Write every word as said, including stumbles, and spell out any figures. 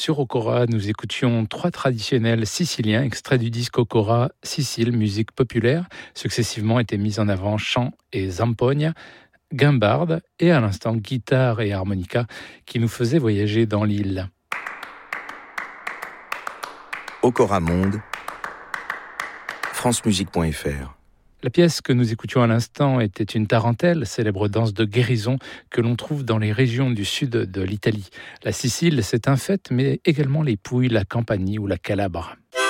Sur Okora, nous écoutions trois traditionnels siciliens, extraits du disque Okora Sicile, musique populaire. Successivement étaient mis en avant chant et zampogna, guimbarde et à l'instant guitare et harmonica qui nous faisaient voyager dans l'île. Okora Monde, francemusique point f r. La pièce que nous écoutions à l'instant était une tarentelle, célèbre danse de guérison que l'on trouve dans les régions du sud de l'Italie. La Sicile, c'est un fait, mais également les Pouilles, la Campanie ou la Calabre.